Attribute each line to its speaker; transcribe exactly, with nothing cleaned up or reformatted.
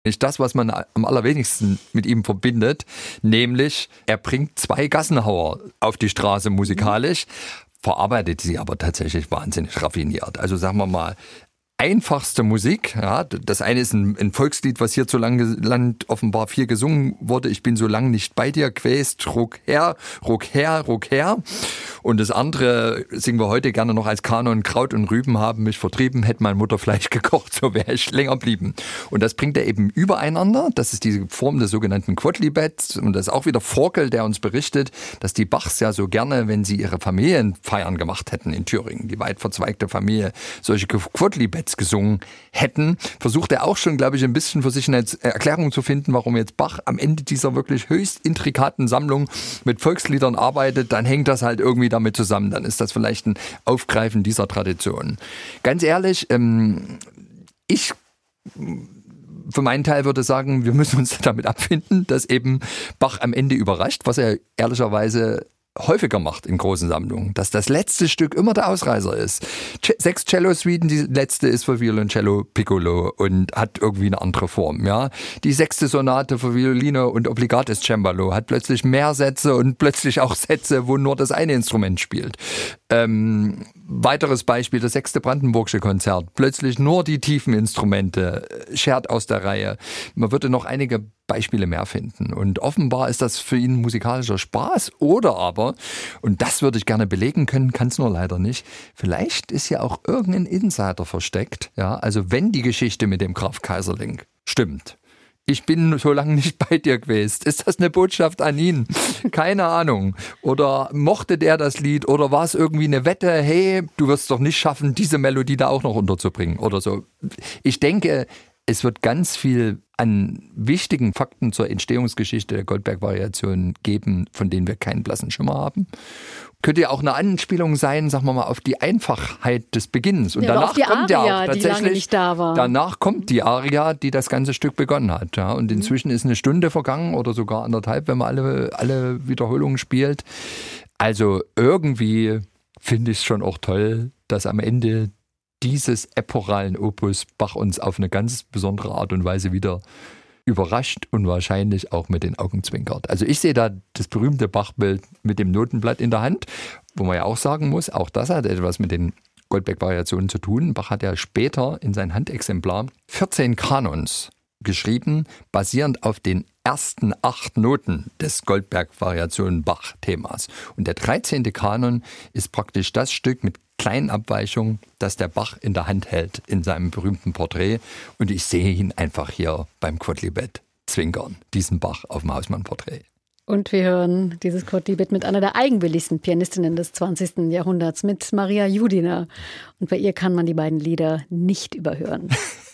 Speaker 1: Nicht das, was man am allerwenigsten mit ihm verbindet, nämlich er bringt zwei Gassenhauer auf die Straße musikalisch, verarbeitet sie aber tatsächlich wahnsinnig raffiniert. Also sagen wir mal, einfachste Musik. Ja, das eine ist ein, ein Volkslied, was hier zu Land offenbar viel gesungen wurde. Ich bin so lang nicht bei dir, quäst, ruck her, ruck her, ruck her. Und das andere singen wir heute gerne noch als Kanon. Kraut und Rüben haben mich vertrieben, hätte meine Mutter Fleisch gekocht, so wäre ich länger blieben. Und das bringt er eben übereinander. Das ist diese Form des sogenannten Quodlibets. Und das ist auch wieder Forkel, der uns berichtet, dass die Bachs ja so gerne, wenn sie ihre Familienfeiern gemacht hätten in Thüringen, die weit verzweigte Familie, solche Quodlibets gesungen hätten, versucht er auch schon, glaube ich, ein bisschen für sich eine Erklärung zu finden, warum jetzt Bach am Ende dieser wirklich höchst intrikaten Sammlung mit Volksliedern arbeitet. Dann hängt das halt irgendwie damit zusammen. Dann ist das vielleicht ein Aufgreifen dieser Tradition. Ganz ehrlich, ähm, ich für meinen Teil würde sagen, wir müssen uns damit abfinden, dass eben Bach am Ende überrascht, was er ehrlicherweise häufiger macht in großen Sammlungen, dass das letzte Stück immer der Ausreißer ist. C- Sechs Cello-Suiten, die letzte ist für Violoncello Piccolo und hat irgendwie eine andere Form. Ja, die sechste Sonate für Violine und Obligates Cembalo hat plötzlich mehr Sätze und plötzlich auch Sätze, wo nur das eine Instrument spielt. Ähm, weiteres Beispiel, das sechste Brandenburgische Konzert. Plötzlich nur die tiefen Instrumente, schert aus der Reihe. Man würde noch einige Beispiele mehr finden. Und offenbar ist das für ihn musikalischer Spaß oder aber, und das würde ich gerne belegen können, kann es nur leider nicht, vielleicht ist ja auch irgendein Insider versteckt. Ja, also wenn die Geschichte mit dem Graf Kaiserling stimmt. Ich bin so lange nicht bei dir gewesen. Ist das eine Botschaft an ihn? Keine Ahnung. Oder mochte der das Lied? Oder war es irgendwie eine Wette? Hey, du wirst es doch nicht schaffen, diese Melodie da auch noch unterzubringen oder so. Ich denke, es wird ganz viel an wichtigen Fakten zur Entstehungsgeschichte der Goldberg-Variation geben, von denen wir keinen blassen Schimmer haben. Könnte ja auch eine Anspielung sein, sagen wir mal, auf die Einfachheit des Beginnens. Und ja, danach kommt Aria, ja auch tatsächlich, die lange nicht da war. Danach kommt die Aria, die das ganze Stück begonnen hat. Ja. Und inzwischen ist eine Stunde vergangen oder sogar anderthalb, wenn man alle, alle Wiederholungen spielt. Also irgendwie finde ich es schon auch toll, dass am Ende dieses epochalen Opus Bach uns auf eine ganz besondere Art und Weise wieder überrascht und wahrscheinlich auch mit den Augen zwinkert. Also ich sehe da das berühmte Bachbild mit dem Notenblatt in der Hand, wo man ja auch sagen muss, auch das hat etwas mit den Goldberg-Variationen zu tun. Bach hat ja später in sein Handexemplar vierzehn Kanons geschrieben, basierend auf den ersten acht Noten des Goldberg-Variationen-Bach-Themas. Und der dreizehnte Kanon ist praktisch das Stück mit kleinen Abweichungen, das der Bach in der Hand hält in seinem berühmten Porträt. Und ich sehe ihn einfach hier beim Quodlibet zwinkern, diesen Bach auf dem Hausmann-Porträt.
Speaker 2: Und wir hören dieses Quodlibet mit einer der eigenwilligsten Pianistinnen des zwanzigsten Jahrhunderts, mit Maria Judina. Und bei ihr kann man die beiden Lieder nicht überhören.